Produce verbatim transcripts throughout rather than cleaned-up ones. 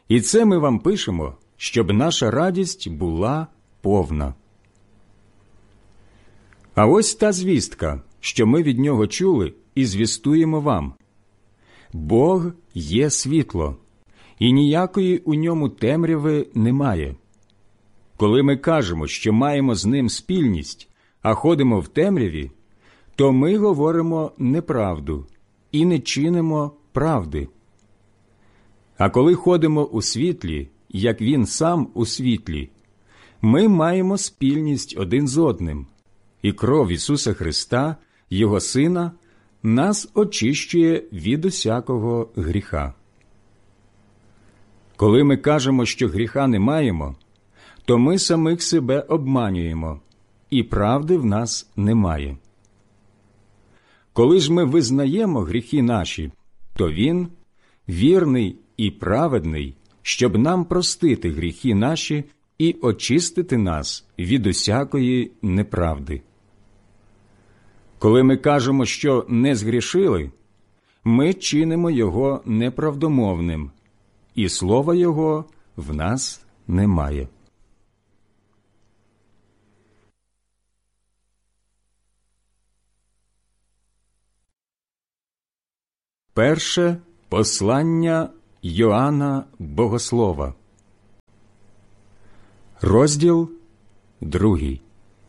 І це ми вам пишемо, щоб наша радість була повна. А ось та звістка, що ми від нього чули і звістуємо вам. Бог є світло, і ніякої у ньому темряви немає. Коли ми кажемо, що маємо з ним спільність, а ходимо в темряві, то ми говоримо неправду і не чинимо правди. А коли ходимо у світлі, як він сам у світлі, ми маємо спільність один з одним, і кров Ісуса Христа, Його Сина, нас очищує від усякого гріха. Коли ми кажемо, що гріха не маємо, то ми самих себе обманюємо, і правди в нас немає. Коли ж ми визнаємо гріхи наші, то Він вірний і праведний, щоб нам простити гріхи наші і очистити нас від усякої неправди. Коли ми кажемо, що не згрішили, ми чинимо Його неправдомовним, і слова Його в нас немає. Перше послання Йоанна Богослова, розділ другий.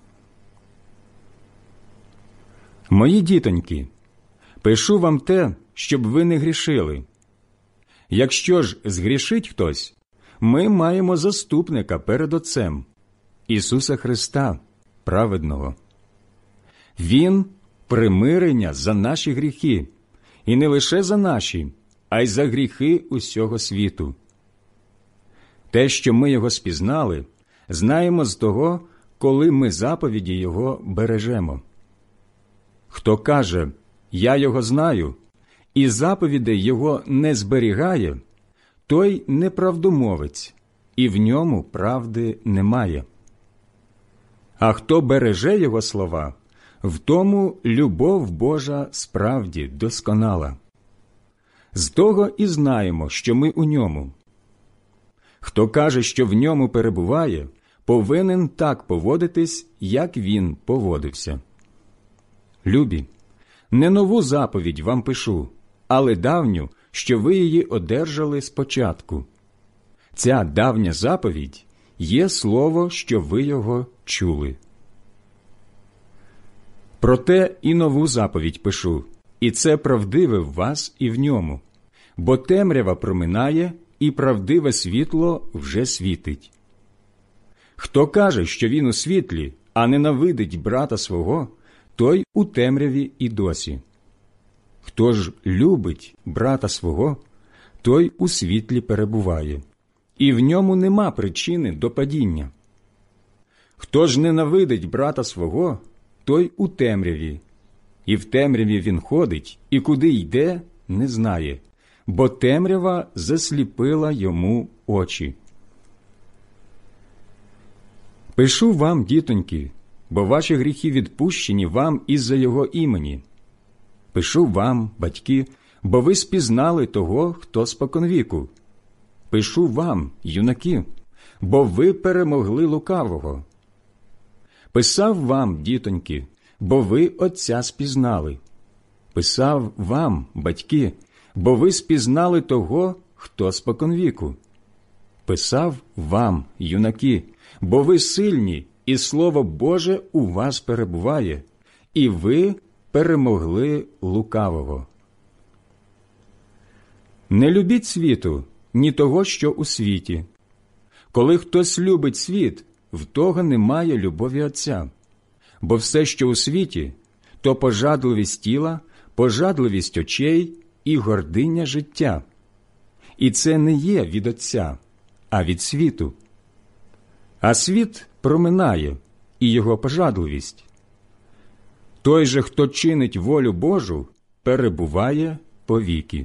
Мої дітоньки, пишу вам те, щоб ви не грішили. Якщо ж згрішить хтось, ми маємо заступника перед Отцем, Ісуса Христа, праведного. Він – примирення за наші гріхи, і не лише за наші, а й за гріхи усього світу. Те, що ми Його спізнали, знаємо з того, коли ми заповіді Його бережемо. Хто каже «Я Його знаю» і заповідей Його не зберігає, той неправдомовець, і в ньому правди немає. А хто береже Його слова, в тому любов Божа справді досконала. З того і знаємо, що ми у ньому. Хто каже, що в ньому перебуває, повинен так поводитись, як він поводився. Любі, не нову заповідь вам пишу, але давню, що ви її одержали спочатку. Ця давня заповідь є слово, що ви його чули. Проте і нову заповідь пишу, і це правдиве в вас і в ньому, бо темрява проминає, і правдиве світло вже світить. Хто каже, що він у світлі, а ненавидить брата свого, той у темряві і досі. Хто ж любить брата свого, той у світлі перебуває, і в ньому нема причини до падіння. Хто ж ненавидить брата свого, той у темряві, і в темряві він ходить, і куди йде, не знає, бо темрява засліпила йому очі. Пишу вам, дітоньки, бо ваші гріхи відпущені вам із-за його імені. Пишу вам, батьки, бо ви спізнали того, хто споконвіку. Пишу вам, юнаки, бо ви перемогли лукавого. Писав вам, дітоньки, бо ви Отця спізнали. Писав вам, батьки, бо ви спізнали того, хто споконвіку. Писав вам, юнаки, бо ви сильні, і Слово Боже у вас перебуває, і ви перемогли лукавого. Не любіть світу, ні того, що у світі. Коли хтось любить світ, в того немає любові Отця. Бо все, що у світі, то пожадливість тіла, пожадливість очей і гординя життя. І це не є від Отця, а від світу. А світ проминає, і його пожадливість. Той же, хто чинить волю Божу, перебуває повіки.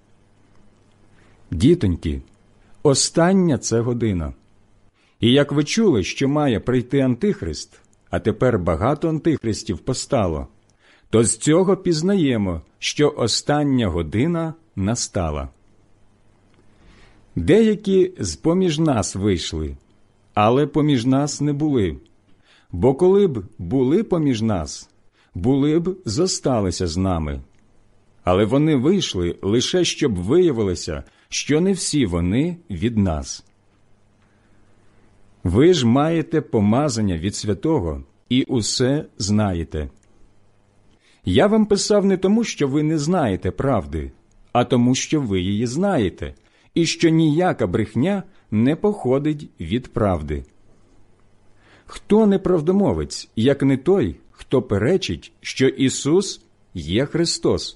Дітоньки, остання це година. І як ви чули, що має прийти Антихрист, а тепер багато антихристів постало, то з цього пізнаємо, що остання година настала. Деякі з-поміж нас вийшли, але поміж нас не були. Бо коли б були поміж нас, були б зосталися з нами. Але вони вийшли лише, щоб виявилося, що не всі вони від нас. Ви ж маєте помазання від Святого і усе знаєте. Я вам писав не тому, що ви не знаєте правди, а тому, що ви її знаєте, і що ніяка брехня не походить від правди. Хто неправдомовець, як не той, хто перечить, що Ісус є Христос?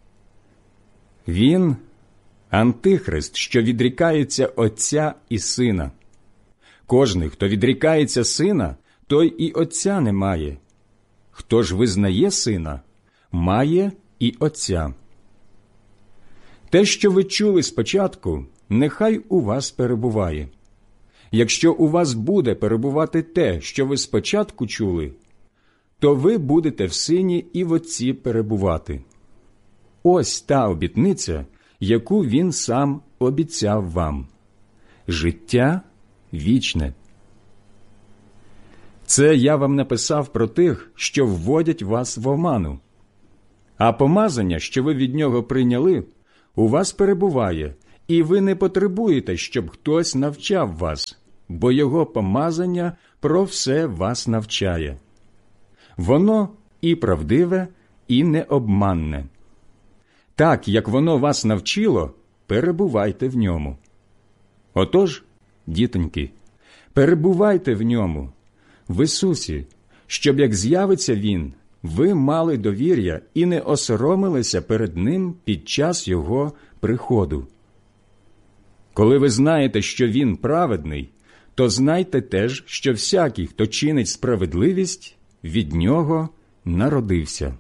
Він – антихрист, що відрікається Отця і Сина. Кожний, хто відрікається Сина, той і Отця не має. Хто ж визнає Сина, має і Отця. Те, що ви чули спочатку, нехай у вас перебуває. Якщо у вас буде перебувати те, що ви спочатку чули, то ви будете в Сині і в Отці перебувати. Ось та обітниця, яку Він сам обіцяв вам – життя вічне. Це я вам написав про тих, що вводять вас в оману. А помазання, що ви від Нього прийняли, у вас перебуває, і ви не потребуєте, щоб хтось навчав вас, бо Його помазання про все вас навчає. Воно і правдиве, і необманне. Так, як воно вас навчило, перебувайте в ньому. Отож, дітоньки, перебувайте в ньому, в Ісусі, щоб, як з'явиться Він, ви мали довір'я і не осоромилися перед Ним під час Його приходу. Коли ви знаєте, що Він праведний, то знайте теж, що всякий, хто чинить справедливість, від Нього народився.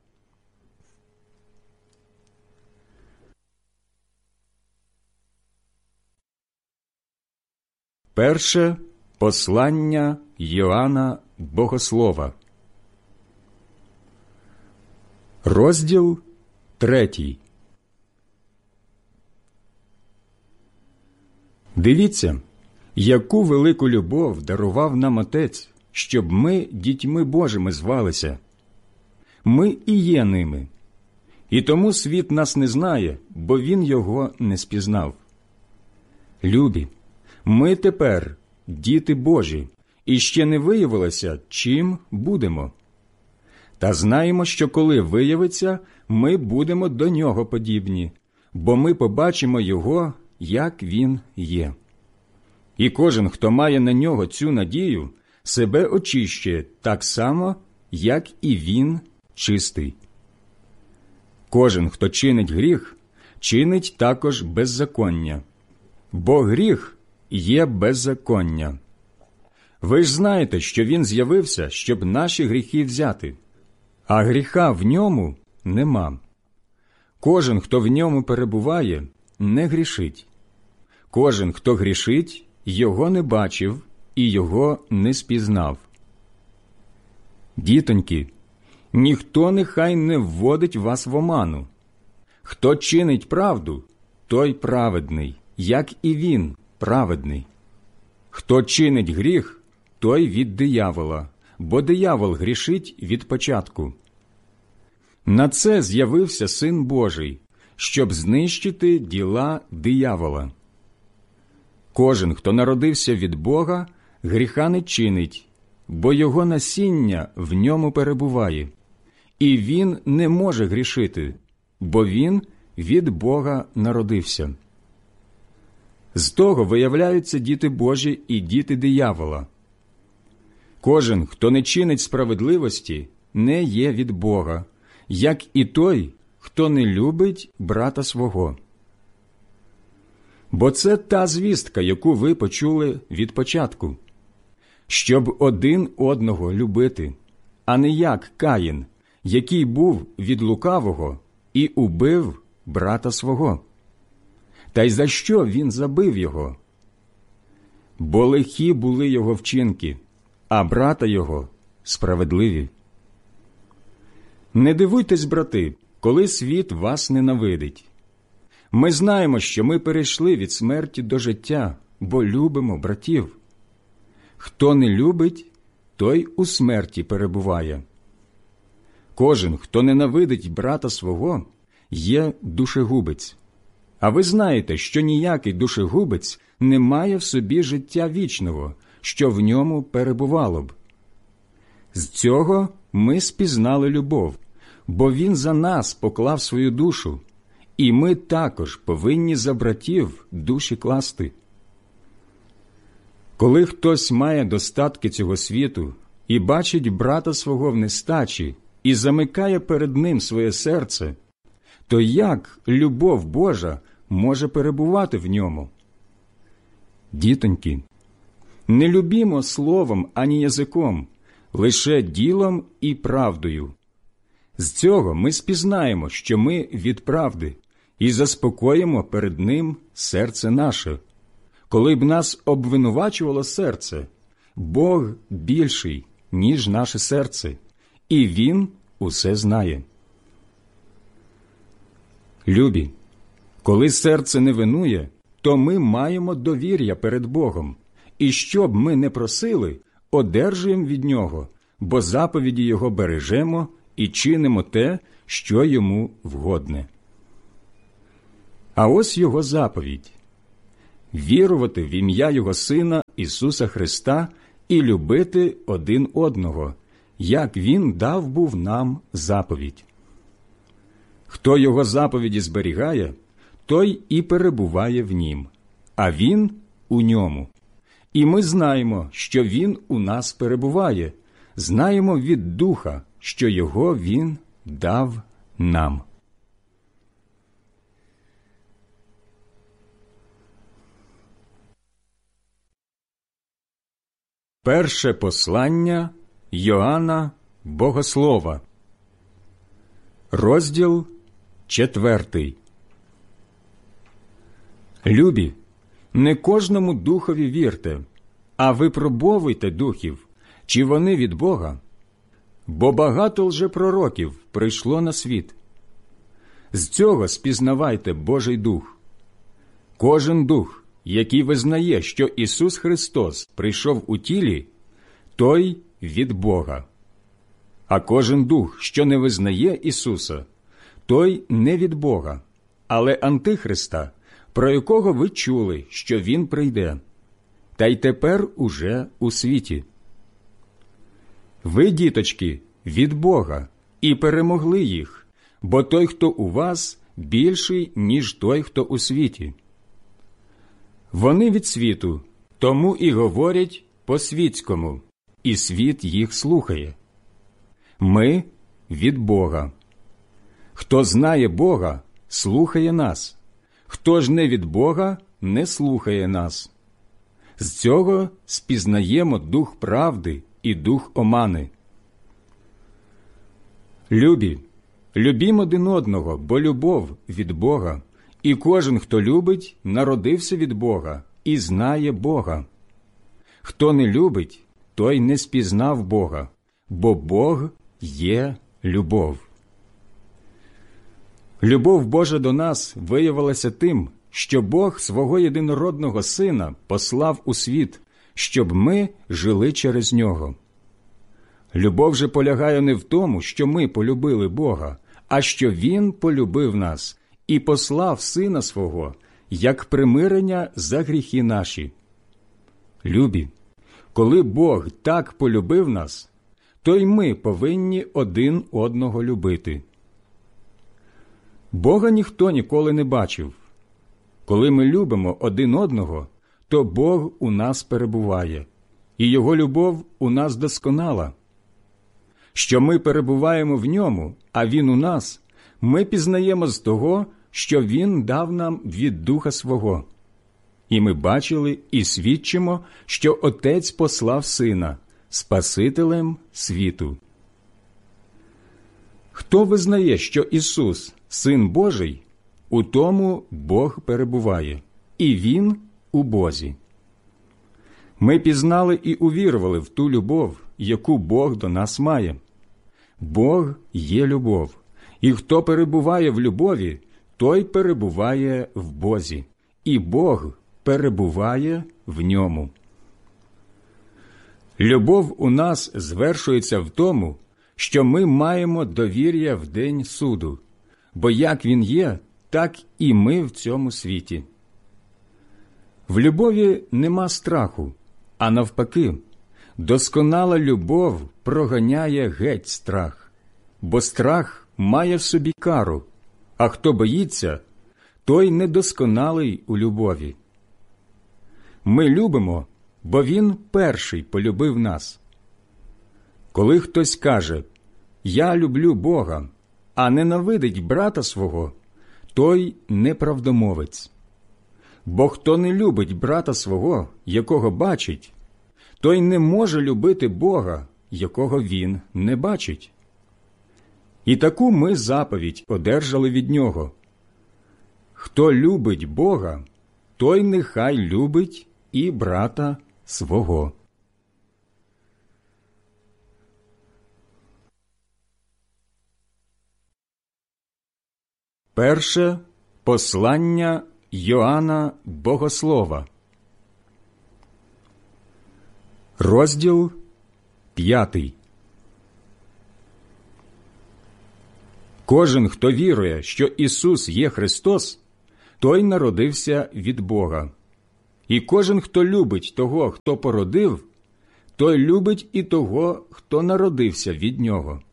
Перше послання Йоанна Богослова. Розділ третій. Дивіться, яку велику любов дарував нам Отець, щоб ми дітьми Божими звалися. Ми і є ними. І тому світ нас не знає, бо він його не спізнав. Любі, ми тепер діти Божі, і ще не виявилося, чим будемо. Та знаємо, що коли виявиться, ми будемо до Нього подібні, бо ми побачимо Його, як Він є. І кожен, хто має на Нього цю надію, себе очищує так само, як і Він чистий. Кожен, хто чинить гріх, чинить також беззаконня, бо гріх є беззаконня. Ви ж знаєте, що Він з'явився, щоб наші гріхи взяти, а гріха в Ньому нема. Кожен, хто в Ньому перебуває, не грішить. Кожен, хто грішить, Його не бачив і Його не спізнав. Дітоньки, ніхто нехай не вводить вас в оману. Хто чинить правду, той праведний, як і Він праведний. Хто чинить гріх, той від диявола, бо диявол грішить від початку. На це з'явився Син Божий, щоб знищити діла диявола. Кожен, хто народився від Бога, гріха не чинить, бо його насіння в ньому перебуває, і він не може грішити, бо він від Бога народився. З того виявляються діти Божі і діти диявола. Кожен, хто не чинить справедливості, не є від Бога, як і той, хто не любить брата свого. Бо це та звістка, яку ви почули від початку, щоб один одного любити, а не як Каїн, який був від лукавого і убив брата свого. Та й за що він забив його? Бо лихі були його вчинки, а брата його справедливі. Не дивуйтесь, брати, коли світ вас ненавидить. Ми знаємо, що ми перейшли від смерті до життя, бо любимо братів. Хто не любить, той у смерті перебуває. Кожен, хто ненавидить брата свого, є душегубець. А ви знаєте, що ніякий душегубець не має в собі життя вічного, що в ньому перебувало б. З цього ми спізнали любов, бо він за нас поклав свою душу, і ми також повинні за братів душі класти. Коли хтось має достатки цього світу і бачить брата свого в нестачі і замикає перед ним своє серце, то як любов Божа може перебувати в ньому? Дітоньки, не любімо словом ані язиком, лише ділом і правдою. З цього ми спізнаємо, що ми від правди, і заспокоїмо перед ним серце наше. Коли б нас обвинувачувало серце, Бог більший, ніж наше серце, і Він усе знає. Любі, коли серце не винує, то ми маємо довір'я перед Богом, і що б ми не просили, одержуємо від Нього, бо заповіді Його бережемо і чинимо те, що Йому вгодне. А ось Його заповідь – вірувати в ім'я Його Сина Ісуса Христа і любити один одного, як Він дав був нам заповідь. Хто Його заповіді зберігає, той і перебуває в Нім, а Він у ньому. І ми знаємо, що Він у нас перебуває, знаємо від Духа, що Його Він дав нам. Перше послання Йоанна Богослова, розділ четвертий. Любі, не кожному духові вірте, а випробовуйте духів, чи вони від Бога, бо багато лжепророків прийшло на світ. З цього спізнавайте Божий Дух. Кожен дух, який визнає, що Ісус Христос прийшов у тілі, той від Бога. А кожен дух, що не визнає Ісуса, той не від Бога, але Антихриста, про якого ви чули, що Він прийде, та й тепер уже у світі. Ви, діточки, від Бога, і перемогли їх, бо той, хто у вас, більший, ніж той, хто у світі. Вони від світу, тому і говорять по-світському, і світ їх слухає. Ми від Бога. Хто знає Бога, слухає нас. Хто ж не від Бога, не слухає нас. З цього спізнаємо дух правди і дух омани. Любі, любім один одного, бо любов від Бога, і кожен, хто любить, народився від Бога і знає Бога. Хто не любить, той не спізнав Бога, бо Бог є любов. Любов Божа до нас виявилася тим, що Бог свого єдинородного Сина послав у світ, щоб ми жили через Нього. Любов же полягає не в тому, що ми полюбили Бога, а що Він полюбив нас і послав Сина Свого, як примирення за гріхи наші. Любі, коли Бог так полюбив нас, то й ми повинні один одного любити. Бога ніхто ніколи не бачив. Коли ми любимо один одного, то Бог у нас перебуває, і Його любов у нас досконала. Що ми перебуваємо в Ньому, а Він у нас, ми пізнаємо з того, що Він дав нам від Духа Свого. І ми бачили і свідчимо, що Отець послав Сина, Спасителем світу. Хто визнає, що Ісус – Син Божий, у тому Бог перебуває, і Він у Бозі. Ми пізнали і увірували в ту любов, яку Бог до нас має. Бог є любов, і хто перебуває в любові, той перебуває в Бозі, і Бог перебуває в ньому. Любов у нас звершується в тому, що ми маємо довір'я в день суду, бо як він є, так і ми в цьому світі. В любові нема страху, а навпаки, досконала любов проганяє геть страх, бо страх має в собі кару, а хто боїться, той недосконалий у любові. Ми любимо, бо він перший полюбив нас. Коли хтось каже «Я люблю Бога», а ненавидить брата свого, той неправдомовець. Бо хто не любить брата свого, якого бачить, той не може любити Бога, якого він не бачить. І таку ми заповідь одержали від нього. Хто любить Бога, той нехай любить і брата свого. Перше послання Йоанна Богослова, розділ п'ятий. Кожен, хто вірує, що Ісус є Христос, той народився від Бога. І кожен, хто любить того, хто породив, той любить і того, хто народився від Нього.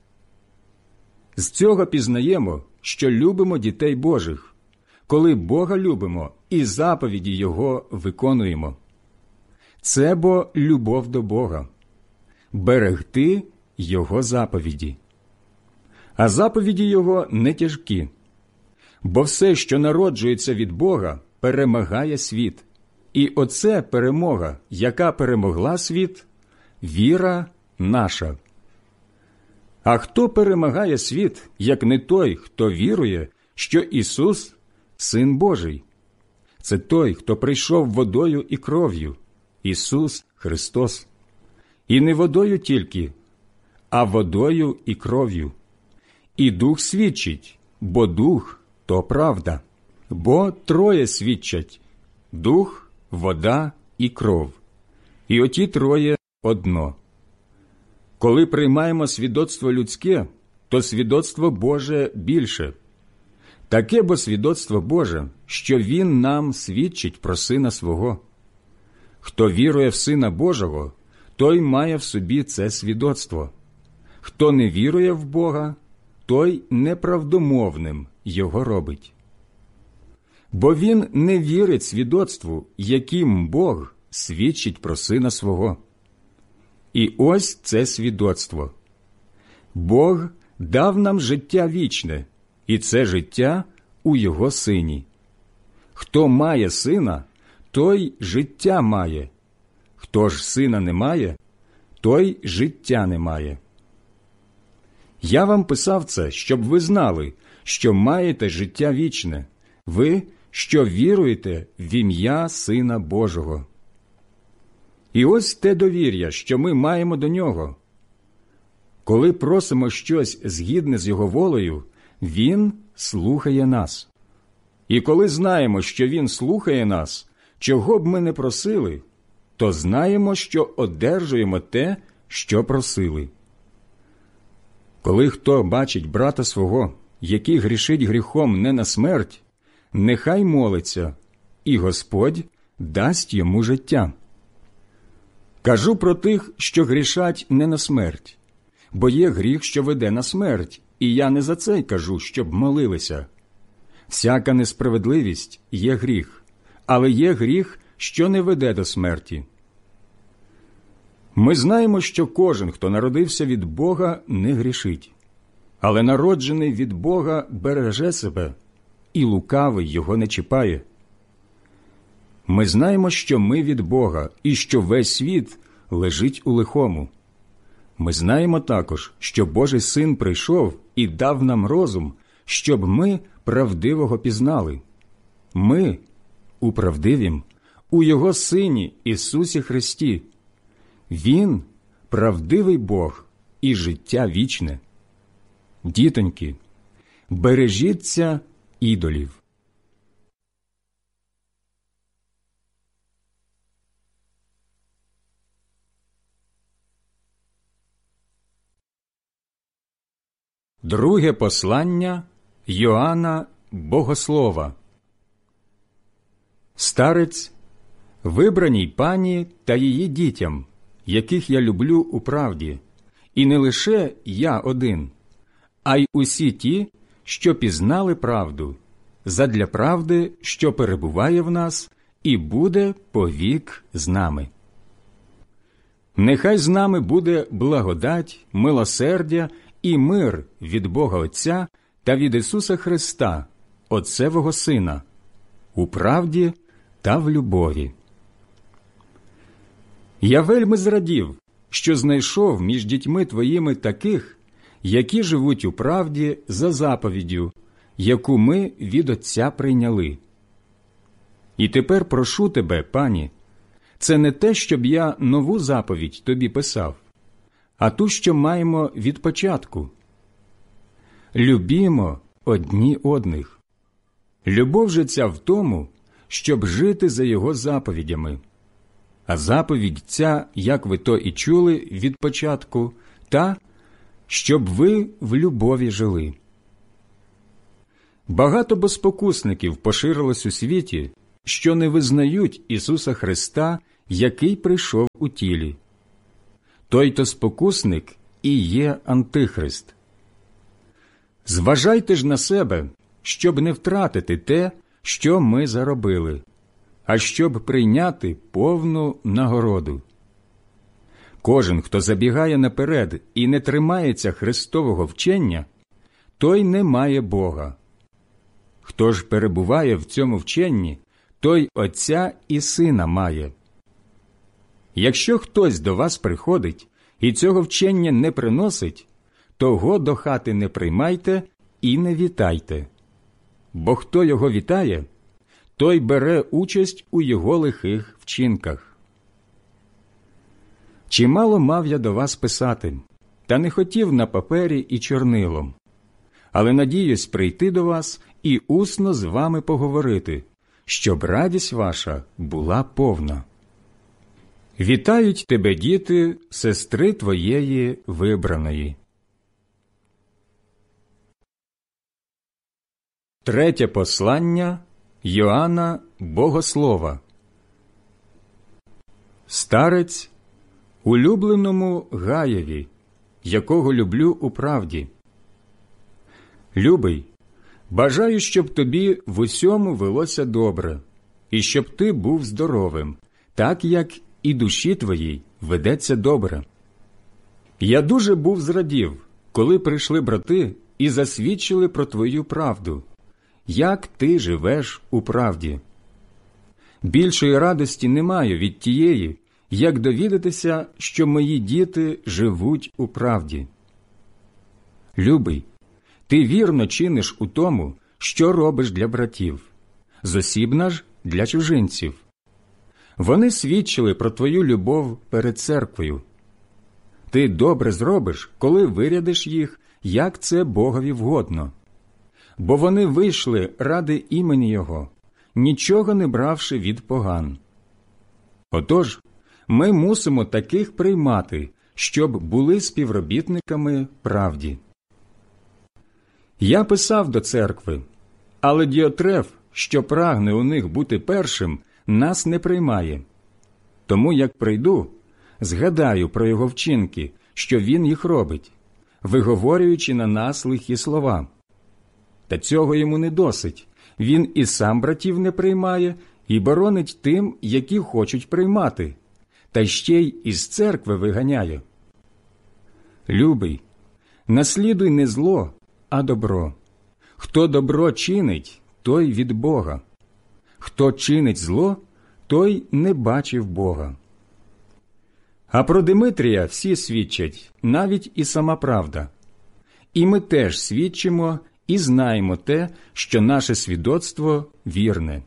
З цього пізнаємо, що любимо дітей Божих, коли Бога любимо і заповіді Його виконуємо. Це бо любов до Бога – берегти Його заповіді. А заповіді Його не тяжкі, бо все, що народжується від Бога, перемагає світ. І оце перемога, яка перемогла світ – віра наша. А хто перемагає світ, як не той, хто вірує, що Ісус – Син Божий? Це той, хто прийшов водою і кров'ю, Ісус Христос. І не водою тільки, а водою і кров'ю. І Дух свідчить, бо Дух – то правда. Бо троє свідчать – Дух, вода і кров. І оті троє – одно. Коли приймаємо свідоцтво людське, то свідоцтво Боже більше. Таке бо свідоцтво Боже, що Він нам свідчить про Сина Свого. Хто вірує в Сина Божого, той має в собі це свідоцтво. Хто не вірує в Бога, той неправдомовним його робить. Бо він не вірить свідоцтву, яким Бог свідчить про Сина Свого. І ось це свідоцтво. Бог дав нам життя вічне, і це життя у Його Сині. Хто має Сина, той життя має. Хто ж Сина не має, той життя не має. Я вам писав це, щоб ви знали, що маєте життя вічне, ви, що віруєте в ім'я Сина Божого. І ось те довір'я, що ми маємо до Нього. Коли просимо щось згідне з Його волею, Він слухає нас. І коли знаємо, що Він слухає нас, чого б ми не просили, то знаємо, що одержуємо те, що просили. Коли хто бачить брата свого, який грішить гріхом не на смерть, нехай молиться, і Господь дасть йому життя. Кажу про тих, що грішать не на смерть, бо є гріх, що веде на смерть, і я не за це й кажу, щоб молилися. Всяка несправедливість є гріх, але є гріх, що не веде до смерті. Ми знаємо, що кожен, хто народився від Бога, не грішить, але народжений від Бога береже себе, і лукавий його не чіпає. Ми знаємо, що ми від Бога, і що весь світ лежить у лихому. Ми знаємо також, що Божий Син прийшов і дав нам розум, щоб ми правдивого пізнали. Ми у правдивім, у Його Сині Ісусі Христі. Він – правдивий Бог і життя вічне. Дітоньки, бережіться ідолів. Друге послання Йоанна Богослова. Старець, вибраній пані та її дітям, яких я люблю у правді, і не лише я один, а й усі ті, що пізнали правду, задля правди, що перебуває в нас і буде повік з нами. Нехай з нами буде благодать, милосердя і мир від Бога Отця та від Ісуса Христа, Отцевого Сина, у правді та в любові. Я вельми зрадів, що знайшов між дітьми твоїми таких, які живуть у правді за заповіддю, яку ми від Отця прийняли. І тепер прошу тебе, пані, це не те, щоб я нову заповідь тобі писав, а ту, що маємо від початку. Любімо одні одних. Любов же ця в тому, щоб жити за його заповідями. А заповідь ця, як ви то і чули від початку, та, щоб ви в любові жили. Багато бо спокусників поширилось у світі, що не визнають Ісуса Христа, який прийшов у тілі. Той-то спокусник і є Антихрист. Зважайте ж на себе, щоб не втратити те, що ми заробили, а щоб прийняти повну нагороду. Кожен, хто забігає наперед і не тримається Христового вчення, той не має Бога. Хто ж перебуває в цьому вченні, той Отця і Сина має. Якщо хтось до вас приходить і цього вчення не приносить, того до хати не приймайте і не вітайте. Бо хто його вітає, той бере участь у його лихих вчинках. Чимало мав я до вас писати, та не хотів на папері і чорнилом, але надіюсь прийти до вас і усно з вами поговорити, щоб радість ваша була повна. Вітають тебе, діти, сестри твоєї вибраної. Третє послання Йоанна Богослова. Старець, улюбленому Гаєві, якого люблю у правді. Любий, бажаю, щоб тобі в усьому велося добре, і щоб ти був здоровим, так як і душі твоїй ведеться добре. Я дуже був зрадів, коли прийшли брати і засвідчили про твою правду, як ти живеш у правді. Більшої радості не маю від тієї, як довідатися, що мої діти живуть у правді. Любий, ти вірно чиниш у тому, що робиш для братів, зосібна ж для чужинців. Вони свідчили про твою любов перед церквою. Ти добре зробиш, коли вирядиш їх, як це Богові вгодно. Бо вони вийшли ради імені Його, нічого не бравши від поган. Отож, ми мусимо таких приймати, щоб були співробітниками правді. Я писав до церкви, але Діотреф, що прагне у них бути першим, нас не приймає. Тому, як прийду, згадаю про його вчинки, що він їх робить, виговорюючи на нас лихі слова. Та цього йому не досить. Він і сам братів не приймає, і боронить тим, які хочуть приймати, та ще й із церкви виганяє. Любий, наслідуй не зло, а добро. Хто добро чинить, той від Бога. Хто чинить зло, той не бачив Бога. А про Димитрія всі свідчать, навіть і сама правда. І ми теж свідчимо і знаємо те, що наше свідоцтво вірне.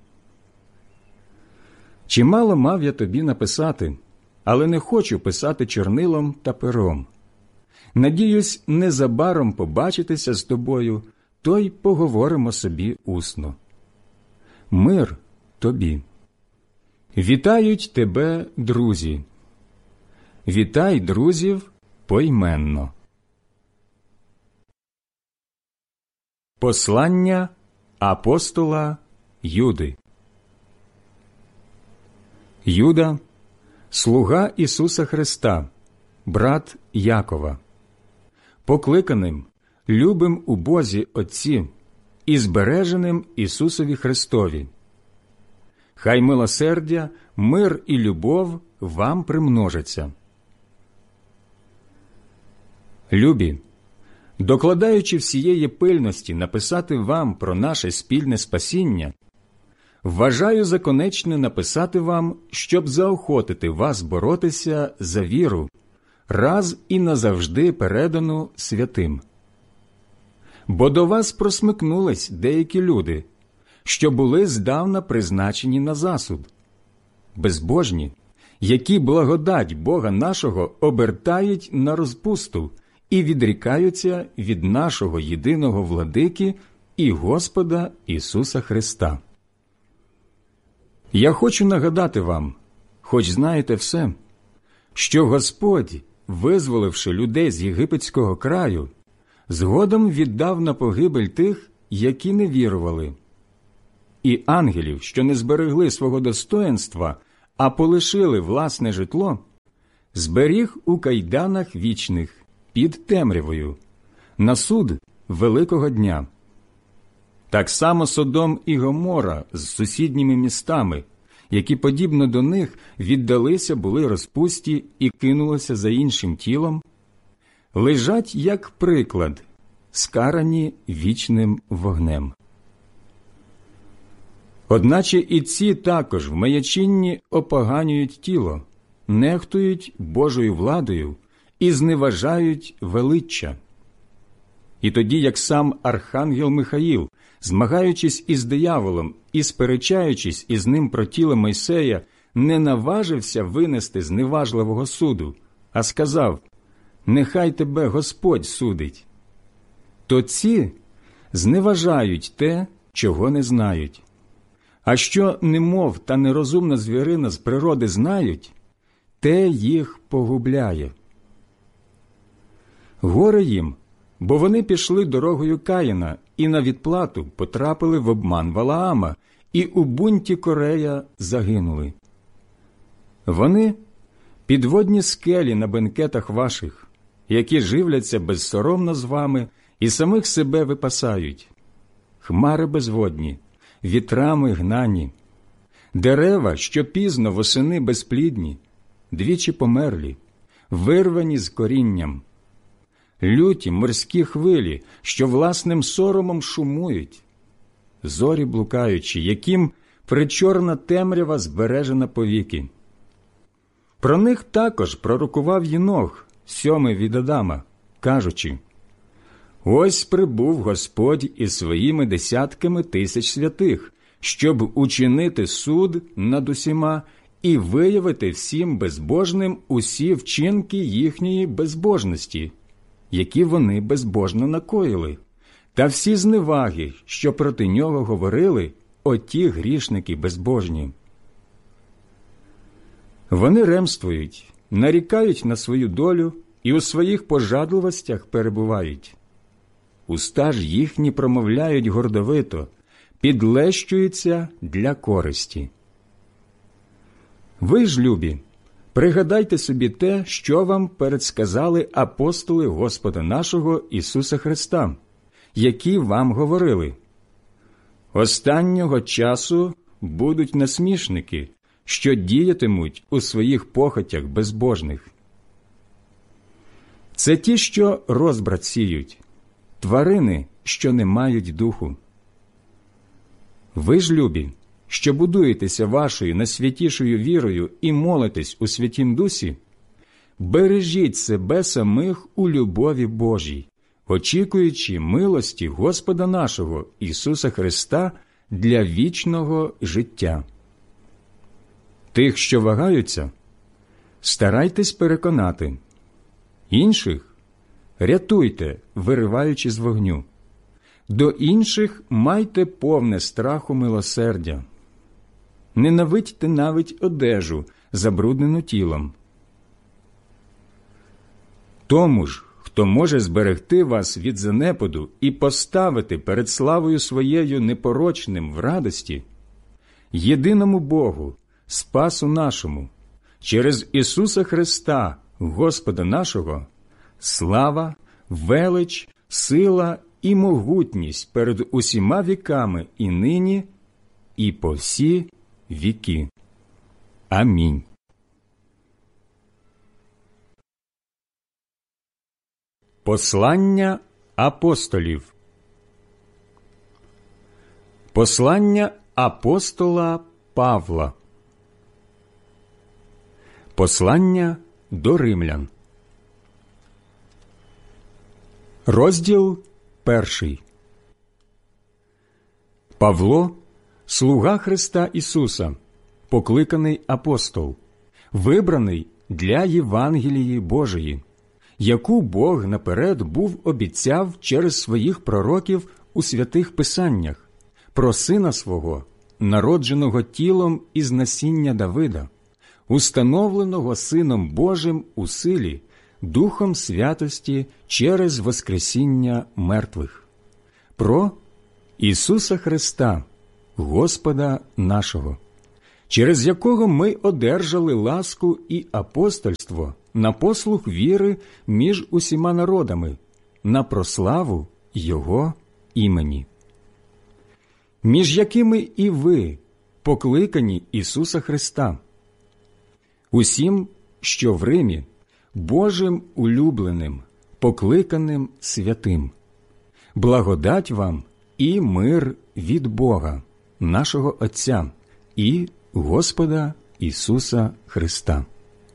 Чимало мав я тобі написати, але не хочу писати чорнилом та пером. Надіюсь, незабаром побачитися з тобою, то й поговоримо собі усно. Мир тобі. Вітають тебе друзі. Вітай друзів поіменно. Послання апостола Юди. Юда, слуга Ісуса Христа, брат Якова, покликаним, любим у Бозі Отці і збереженим Ісусові Христові. Хай милосердя, мир і любов вам примножаться. Любі, докладаючи всієї пильності написати вам про наше спільне спасіння, вважаю за конечне написати вам, щоб заохотити вас боротися за віру, раз і назавжди передану святим. Бо до вас просмикнулись деякі люди, що були здавна призначені на засуд, безбожні, які благодать Бога нашого обертають на розпусту і відрікаються від нашого єдиного владики і Господа Ісуса Христа. Я хочу нагадати вам, хоч знаєте все, що Господь, визволивши людей з єгипетського краю, згодом віддав на погибель тих, які не вірували, і ангелів, що не зберегли свого достоїнства, а полишили власне житло, зберіг у кайданах вічних під темрявою, на суд великого дня. Так само Содом і Гомора з сусідніми містами, які, подібно до них, віддалися були розпусті і кинулися за іншим тілом, лежать як приклад, скарані вічним вогнем. Одначе і ці також в маячинні опоганюють тіло, нехтують Божою владою і зневажають величчя. І тоді, як сам архангел Михаїл, змагаючись із дияволом і сперечаючись із ним про тіло Мойсея, не наважився винести зневажливого суду, а сказав: «Нехай тебе Господь судить», то ці зневажають те, чого не знають. А що немов та нерозумна звірина з природи знають, те їх погубляє. Горе їм, бо вони пішли дорогою Каїна і на відплату потрапили в обман Валаама і у бунті Корея загинули. Вони – підводні скелі на бенкетах ваших, які живляться безсоромно з вами і самих себе випасають, хмари безводні, вітрами гнані, дерева, що пізно восени безплідні, двічі померлі, вирвані з корінням, люті морські хвилі, що власним соромом шумують, зорі блукаючі, яким причорна темрява збережена повіки. Про них також пророкував Єнох, сьомий від Адама, кажучи: «Ось прибув Господь із своїми десятками тисяч святих, щоб учинити суд над усіма і виявити всім безбожним усі вчинки їхньої безбожності, які вони безбожно накоїли, та всі зневаги, що проти нього говорили оті грішники безбожні». Вони ремствують, нарікають на свою долю і у своїх пожадливостях перебувають. Уста ж їхні промовляють гордовито, підлещуються для користі. Ви ж, любі, пригадайте собі те, що вам передсказали апостоли Господа нашого Ісуса Христа, які вам говорили: «Останнього часу будуть насмішники, що діятимуть у своїх похотях безбожних». Це ті, що розбрат сіють, тварини, що не мають духу. Ви ж, любі, що будуєтеся вашою найсвятішою вірою і молитесь у Святім Дусі, бережіть себе самих у любові Божій, очікуючи милості Господа нашого Ісуса Христа для вічного життя. Тих, що вагаються, старайтесь переконати. Інших рятуйте, вириваючи з вогню. До інших майте повне страху милосердя. Ненавидьте навіть одежу, забруднену тілом. Тому ж, хто може зберегти вас від занепаду і поставити перед славою своєю непорочним в радості, єдиному Богу, Спасу нашому, через Ісуса Христа, Господа нашого, слава, велич, сила і могутність перед усіма віками і нині, і по всі віки. Амінь. Послання апостолів. Послання апостола Павла. Послання до римлян. Розділ перший. Павло, слуга Христа Ісуса, покликаний апостол, вибраний для Євангелії Божої, яку Бог наперед був обіцяв через своїх пророків у святих Писаннях, про Сина Свого, народженого тілом із насіння Давида, установленого Сином Божим у силі, Духом святості через воскресіння мертвих, про Ісуса Христа, Господа нашого, через якого ми одержали ласку і апостольство на послуг віри між усіма народами, на прославу Його імені, між якими і ви, покликані Ісуса Христа, усім, що в Римі, Божим улюбленим, покликаним святим, благодать вам і мир від Бога, нашого Отця і Господа Ісуса Христа.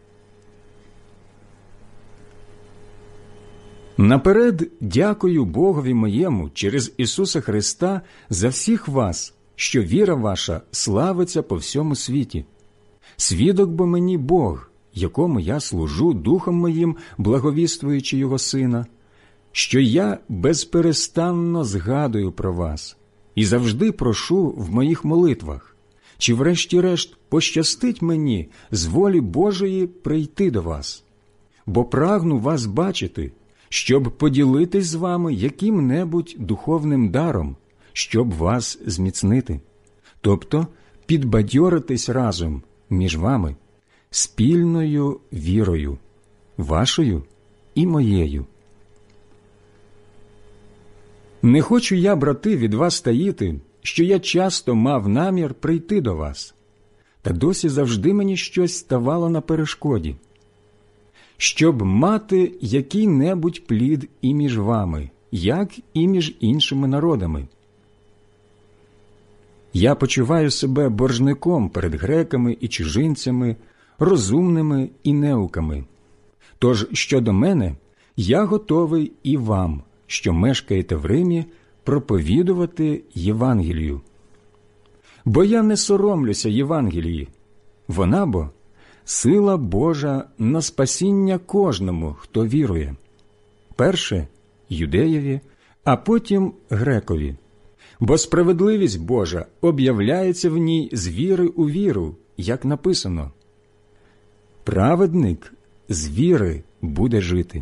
Наперед дякую Богові моєму через Ісуса Христа за всіх вас, що віра ваша славиться по всьому світі. Свідок бо мені Бог, якому я служу духом моїм, благовіствуючи Його Сина, що я безперестанно згадую про вас і завжди прошу в моїх молитвах, чи врешті-решт пощастить мені з волі Божої прийти до вас, бо прагну вас бачити, щоб поділитись з вами яким-небудь духовним даром, щоб вас зміцнити, тобто підбадьоритись разом між вами спільною вірою, вашою і моєю. Не хочу я, брати, від вас таїти, що я часто мав намір прийти до вас, та досі завжди мені щось ставало на перешкоді, щоб мати який-небудь плід і між вами, як і між іншими народами. Я почуваю себе боржником перед греками і чужинцями, розумними і неуками. Тож, щодо мене, я готовий і вам, що мешкаєте в Римі, проповідувати Євангелію. Бо я не соромлюся Євангелії, вона бо сила Божа на спасіння кожному, хто вірує. Перше – юдеєві, а потім – грекові. Бо справедливість Божа об'являється в ній з віри у віру, як написано: «Праведник з віри буде жити».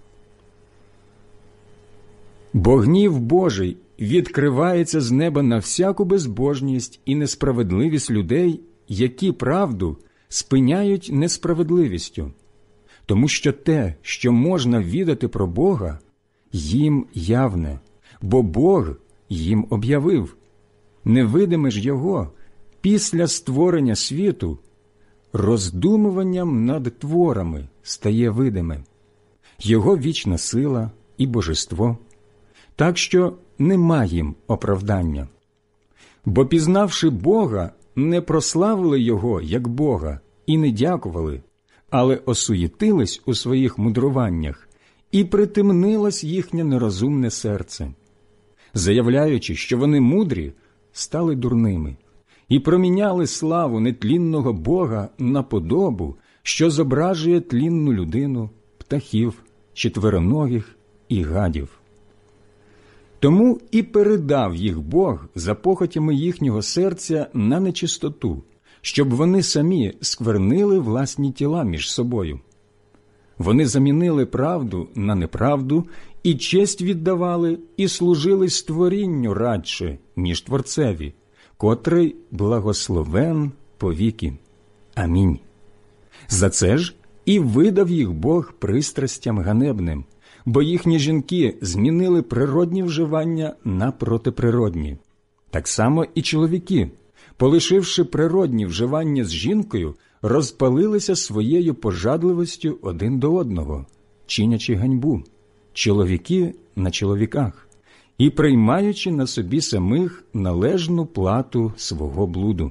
Бо гнів Божий відкривається з неба на всяку безбожність і несправедливість людей, які правду спиняють несправедливістю, тому що те, що можна відати про Бога, їм явне, бо Бог їм об'явив. Невидиме ж Його після створення світу роздумуванням над творами стає видиме, Його вічна сила і божество, так що нема їм оправдання. Бо, пізнавши Бога, не прославили Його як Бога і не дякували, але осуєтились у своїх мудруваннях, і притемнилось їхнє нерозумне серце. Заявляючи, що вони мудрі, стали дурними, і проміняли славу нетлінного Бога на подобу, що зображує тлінну людину, птахів, четвероногих і гадів. Тому і передав їх Бог за похотями їхнього серця на нечистоту, щоб вони самі сквернили власні тіла між собою. Вони замінили правду на неправду, і честь віддавали, і служили створінню радше, ніж Творцеві, котрий благословен повіки. Амінь. За це ж і видав їх Бог пристрастям ганебним, бо їхні жінки змінили природні вживання на протиприродні. Так само і чоловіки, полишивши природні вживання з жінкою, розпалилися своєю пожадливостю один до одного, чинячи ганьбу, чоловіки на чоловіках, і приймаючи на собі самих належну плату свого блуду.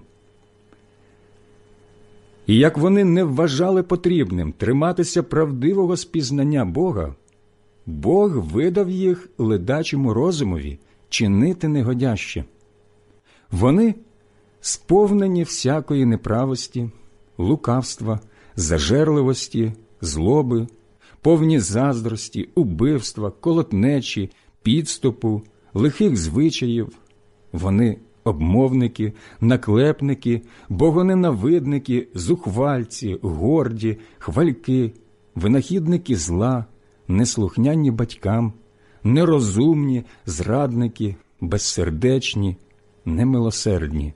І як вони не вважали потрібним триматися правдивого спізнання Бога, Бог видав їх ледачому розумові чинити негодяще. Вони сповнені всякої неправості, лукавства, зажерливості, злоби, повні заздрості, убивства, колотнечі, підступу, лихих звичаїв. Вони обмовники, наклепники, богоненавидники, зухвальці, горді, хвальки, винахідники зла, неслухняні батькам, нерозумні, зрадники, безсердечні, немилосердні.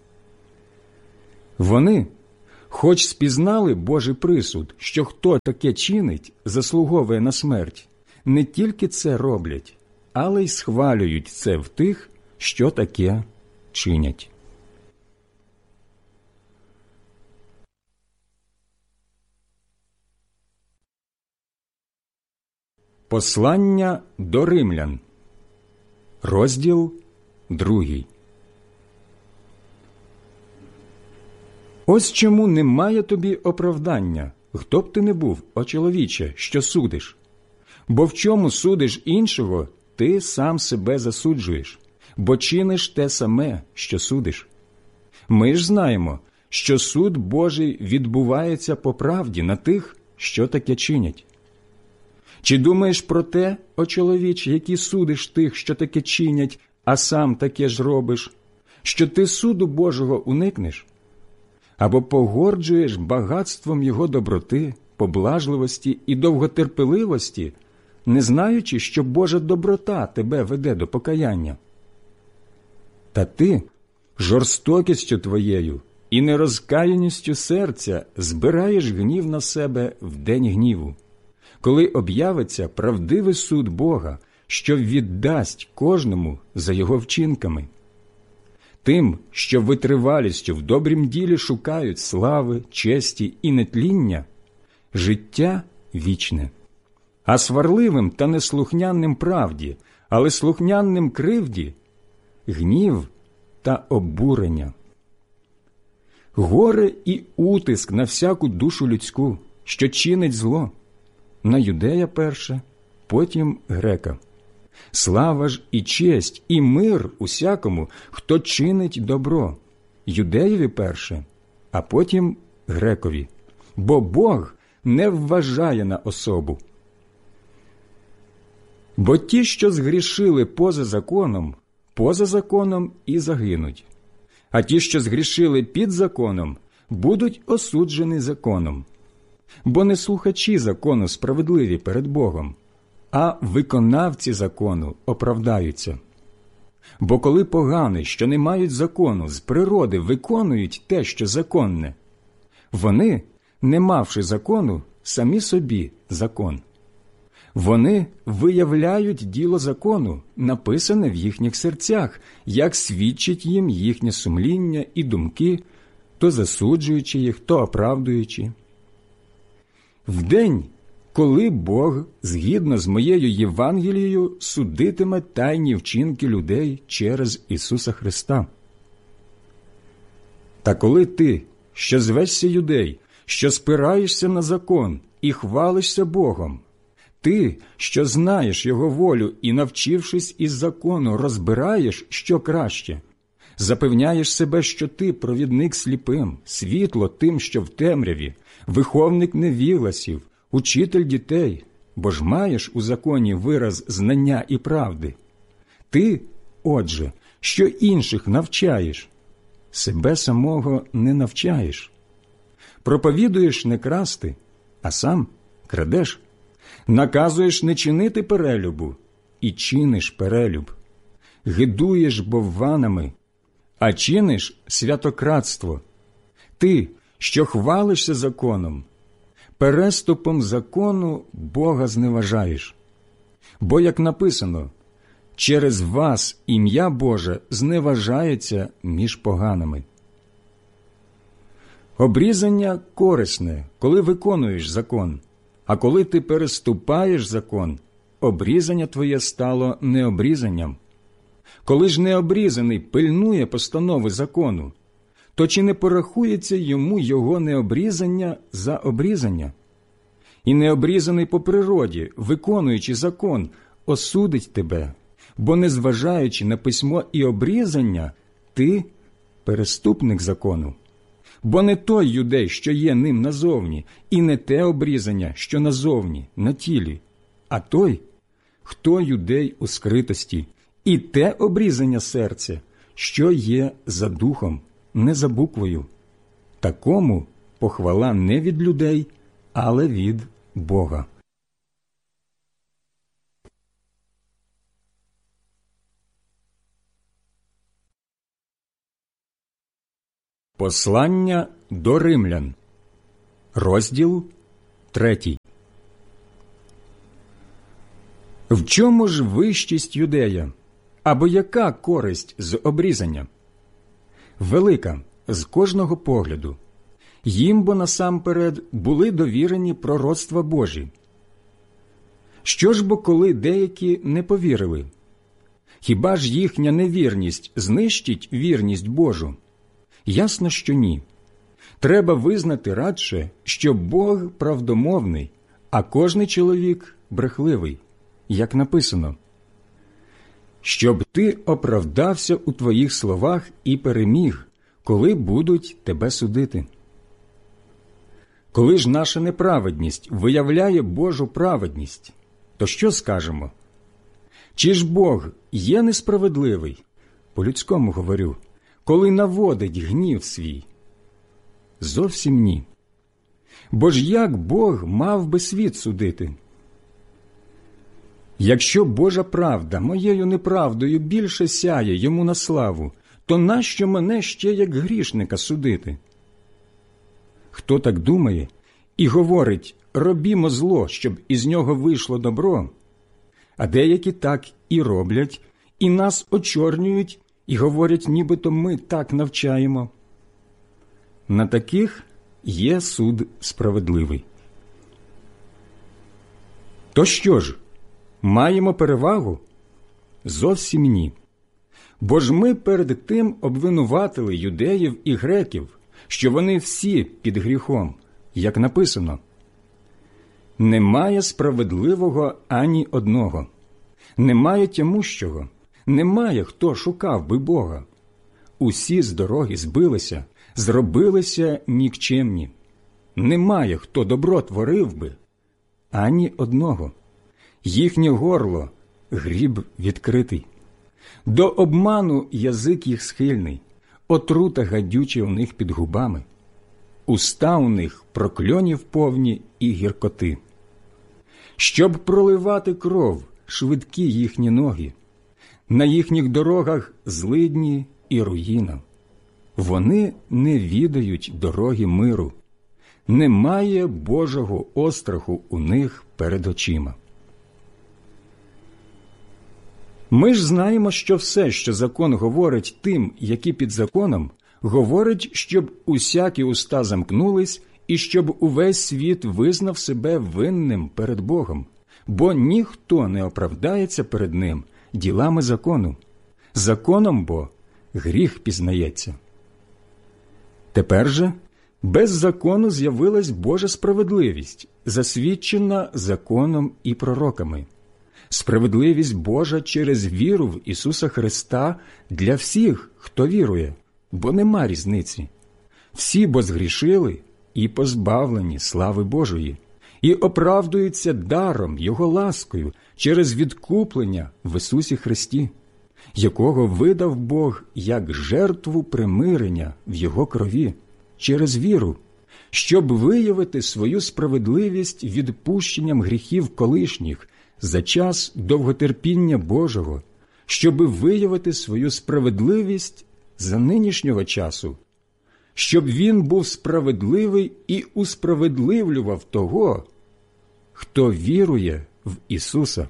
Вони, хоч спізнали Божий присуд, що хто таке чинить, заслуговує на смерть, не тільки це роблять, але й схвалюють це в тих, що таке чинять. Послання до римлян. Розділ другий. Ось чому немає тобі оправдання, хто б ти не був, о чоловіче, що судиш. Бо в чому судиш іншого, ти сам себе засуджуєш, бо чиниш те саме, що судиш. Ми ж знаємо, що суд Божий відбувається по правді на тих, що таке чинять. Чи думаєш про те, о чоловіче, який судиш тих, що таке чинять, а сам таке ж робиш, що ти суду Божого уникнеш? Або погорджуєш багатством Його доброти, поблажливості і довготерпеливості, не знаючи, що Божа доброта тебе веде до покаяння? Та ти жорстокістю твоєю і нерозкаяністю серця збираєш гнів на себе в день гніву, коли об'явиться правдивий суд Бога, що віддасть кожному за його вчинками. Тим, що витривалістю в добрім ділі шукають слави, честі і нетління, життя вічне. А сварливим та неслухняним правді, але слухняним кривді – гнів та обурення. Горе і утиск на всяку душу людську, що чинить зло, на юдея перше, потім грека. Слава ж і честь, і мир усякому, хто чинить добро, юдеєві перше, а потім грекові, бо Бог не вважає на особу. Бо ті, що згрішили поза законом, поза законом і загинуть, а ті, що згрішили під законом, будуть осуджені законом. Бо не слухачі закону справедливі перед Богом, а виконавці закону оправдаються. Бо коли погані, що не мають закону, з природи виконують те, що законне, вони, не мавши закону, самі собі закон. Вони виявляють діло закону, написане в їхніх серцях, як свідчить їм їхнє сумління і думки, то засуджуючи їх, то оправдуючи. В день, коли Бог, згідно з моєю Євангелією, судитиме тайні вчинки людей через Ісуса Христа. Та коли ти, що звешся юдей, що спираєшся на закон і хвалишся Богом, ти, що знаєш Його волю і, навчившись із закону, розбираєш, що краще, запевняєш себе, що ти провідник сліпим, світло тим, що в темряві, виховник невігласів, учитель дітей, бо ж маєш у законі вираз знання і правди. Ти, отже, що інших навчаєш, себе самого не навчаєш. Проповідуєш не красти, а сам крадеш, наказуєш не чинити перелюбу і чиниш перелюб, гидуєш бовванами, а чиниш святократство. Ти, що хвалишся законом, переступом закону Бога зневажаєш. Бо, як написано, через вас ім'я Боже зневажається між поганими. Обрізання корисне, коли виконуєш закон, а коли ти переступаєш закон, обрізання твоє стало необрізанням. Коли ж необрізаний пильнує постанови закону, то чи не порахується йому його необрізання за обрізання? І необрізаний по природі, виконуючи закон, осудить тебе, бо, незважаючи на письмо і обрізання, ти переступник закону. Бо не той юдей, що є ним назовні, і не те обрізання, що назовні, на тілі, а той, хто юдей у скритості, і те обрізання серця, що є за духом, не за буквою. Такому похвала не від людей, але від Бога. Послання до римлян. Розділ третій. В чому ж вищість юдея? Або яка користь з обрізання? Велика, з кожного погляду. Їм бо насамперед були довірені пророцтва Божі. Що ж бо, коли деякі не повірили? Хіба ж їхня невірність знищить вірність Божу? Ясно, що ні. Треба визнати радше, що Бог правдомовний, а кожний чоловік брехливий, як написано. Щоб ти оправдався у твоїх словах і переміг, коли будуть тебе судити. Коли ж наша неправедність виявляє Божу праведність, то що скажемо? Чи ж Бог є несправедливий, по-людському говорю, коли наводить гнів свій? Зовсім ні. Бо ж як Бог мав би світ судити? Якщо Божа правда моєю неправдою більше сяє йому на славу, то нащо мене ще як грішника судити? Хто так думає і говорить, робімо зло, щоб із нього вийшло добро, а деякі так і роблять, і нас очорнюють, і говорять, нібито ми так навчаємо. На таких є суд справедливий. То що ж, маємо перевагу? Зовсім ні. Бо ж ми перед тим обвинуватили юдеїв і греків, що вони всі під гріхом, як написано. Немає справедливого ані одного, немає тямущого, немає, хто шукав би Бога. Усі з дороги збилися, зробилися нікчемні. Немає, хто добро творив би, ані одного. Їхнє горло – гріб відкритий. До обману язик їх схильний, отрута гадюча у них під губами. Уста у них прокльонів повні і гіркоти. Щоб проливати кров, швидкі їхні ноги. На їхніх дорогах злидні і руїна. Вони не відають дороги миру. Немає Божого остраху у них перед очима. Ми ж знаємо, що все, що закон говорить тим, які під законом, говорить, щоб усякі уста замкнулись і щоб увесь світ визнав себе винним перед Богом, бо ніхто не оправдається перед ним ділами закону. Законом бо гріх пізнається. Тепер же без закону з'явилась Божа справедливість, засвідчена законом і пророками. Справедливість Божа через віру в Ісуса Христа для всіх, хто вірує, бо нема різниці. Всі бо згрішили і позбавлені слави Божої, і оправдуються даром Його ласкою через відкуплення в Ісусі Христі, якого видав Бог як жертву примирення в Його крові, через віру, щоб виявити свою справедливість відпущенням гріхів колишніх за час довготерпіння Божого, щоби виявити свою справедливість за нинішнього часу, щоб він був справедливий і усправедливлював того, хто вірує в Ісуса.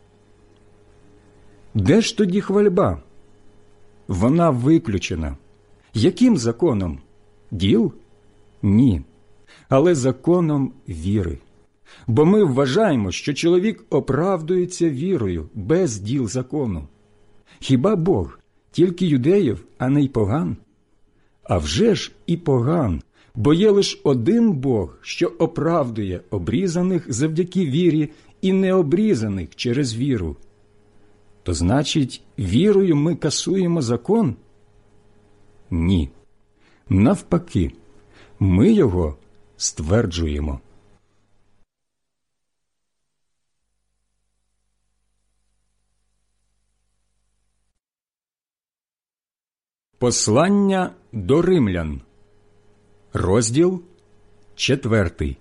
Де ж тоді хвальба? Вона виключена. Яким законом? Діл? Ні. Але законом віри. Бо ми вважаємо, що чоловік оправдується вірою без діл закону. Хіба Бог тільки юдеїв, а не й поган? А вже ж і поган, бо є лиш один Бог, що оправдує обрізаних завдяки вірі і необрізаних через віру. То значить, вірою ми касуємо закон? Ні. Навпаки, ми його стверджуємо. Послання до римлян. Розділ четвертий.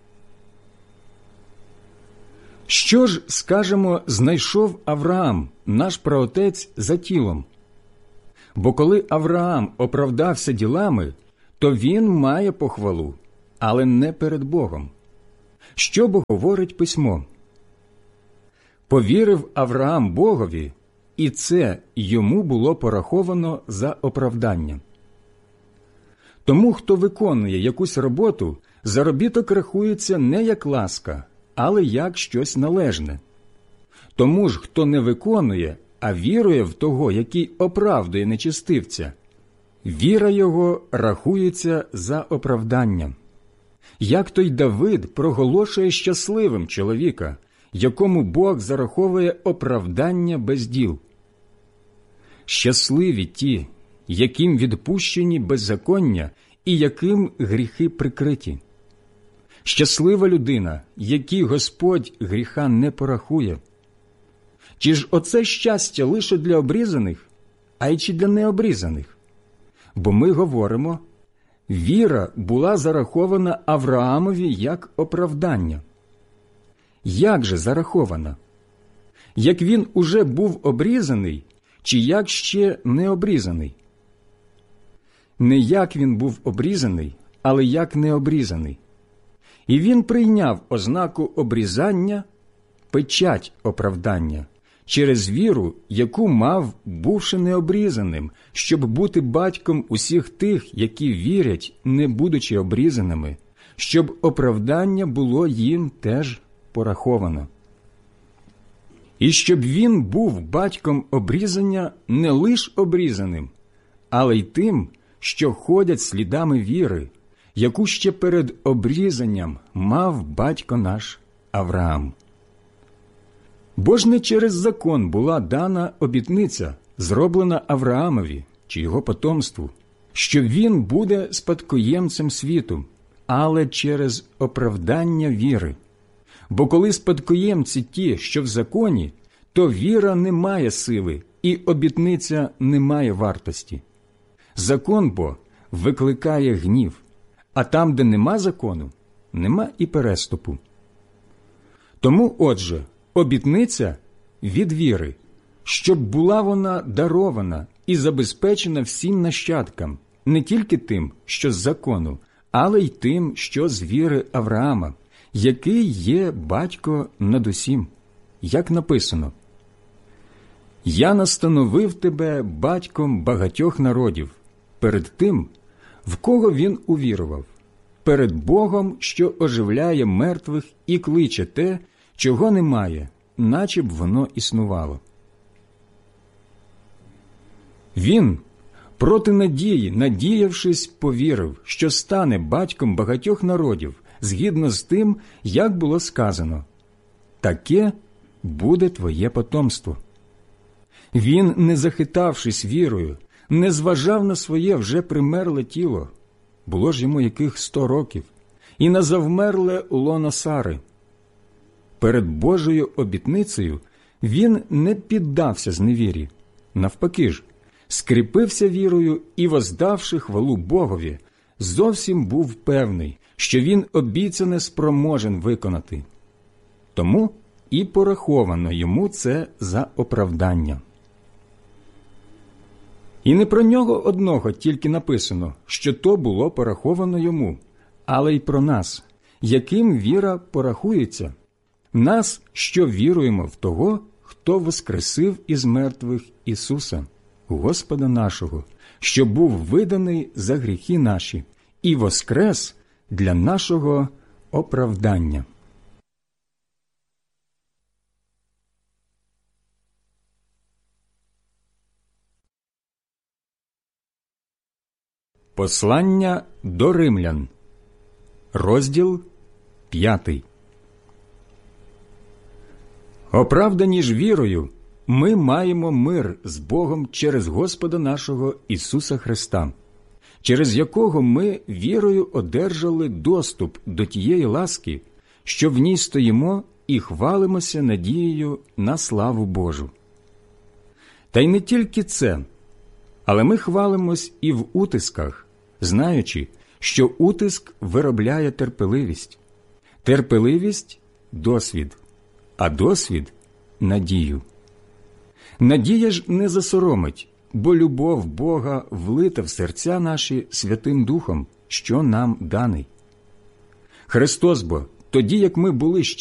Що ж, скажемо, знайшов Авраам, наш праотець, за тілом? Бо коли Авраам оправдався ділами, то він має похвалу, але не перед Богом. Що бо говорить письмо? Повірив Авраам Богові, і це йому було пораховано за оправдання. Тому, хто виконує якусь роботу, заробіток рахується не як ласка, але як щось належне. Тому ж, хто не виконує, а вірує в того, який оправдує нечестивця, віра його рахується за оправданням. Як той Давид проголошує щасливим чоловіка, якому Бог зараховує оправдання без діл. Щасливі ті, яким відпущені беззаконня і яким гріхи прикриті. Щаслива людина, якій Господь гріха не порахує. Чи ж оце щастя лише для обрізаних, а й чи для необрізаних? Бо ми говоримо, віра була зарахована Авраамові як оправдання. Як же зарахована? Як він уже був обрізаний, чи як ще не обрізаний? Не як він був обрізаний, але як не обрізаний. І він прийняв ознаку обрізання, печать оправдання, через віру, яку мав, бувши необрізаним, щоб бути батьком усіх тих, які вірять, не будучи обрізаними, щоб оправдання було їм теж пораховано. І щоб він був батьком обрізання не лиш обрізаним, але й тим, що ходять слідами віри, яку ще перед обрізанням мав батько наш Авраам. Бо ж не через закон була дана обітниця, зроблена Авраамові чи його потомству, що він буде спадкоємцем світу, але через оправдання віри. Бо коли спадкоємці ті, що в законі, то віра не має сили, і обітниця не має вартості. Закон бо викликає гнів, а там, де нема закону, нема і переступу. Тому, отже, обітниця від віри, щоб була вона дарована і забезпечена всім нащадкам, не тільки тим, що з закону, але й тим, що з віри Авраама, який є батько над усім, як написано: «Я настановив тебе батьком багатьох народів, перед тим, в кого він увірував, перед Богом, що оживляє мертвих і кличе те, чого немає, наче б воно існувало». Він, проти надії, надіявшись, повірив, що стане батьком багатьох народів, згідно з тим, як було сказано: «Таке буде твоє потомство». Він, не захитавшись вірою, не зважав на своє вже примерле тіло, було ж йому яких сто років, і на завмерле лоно Сари. Перед Божою обітницею він не піддався зневірі, навпаки ж, скріпився вірою і, воздавши хвалу Богові, зовсім був певний, що він обіцяне спроможен виконати. Тому і пораховано йому це за оправдання. І не про нього одного тільки написано, що то було пораховано йому, але й про нас, яким віра порахується, нас, що віруємо в того, хто воскресив із мертвих Ісуса, Господа нашого, що був виданий за гріхи наші і воскрес для нашого оправдання. Послання до римлян, розділ п'ятий. Оправдані ж вірою, ми маємо мир з Богом через Господа нашого Ісуса Христа, через якого ми вірою одержали доступ до тієї ласки, що в ній стоїмо і хвалимося надією на славу Божу. Та й не тільки це, але ми хвалимось і в утисках, знаючи, що утиск виробляє терпеливість, терпеливість – досвід, а досвід – надію. Надія ж не засоромить, бо любов Бога влита в серця наші Святим Духом, що нам даний. Христос бо, тоді як ми були ще